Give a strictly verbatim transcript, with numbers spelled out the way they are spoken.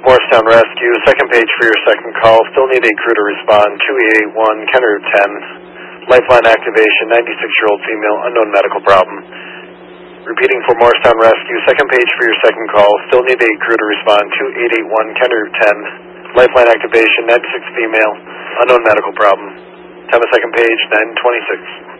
Morristown Rescue, second page for your second call. Still need a crew to respond. two eight eight one, County Route ten. Lifeline activation, ninety-six-year-old female, unknown medical problem. Repeating for Morristown Rescue, second page for your second call. Still need a crew to respond. two eight eight one, County Route ten. Lifeline activation, ninety-six female, unknown medical problem. Time of second page, nine twenty-six.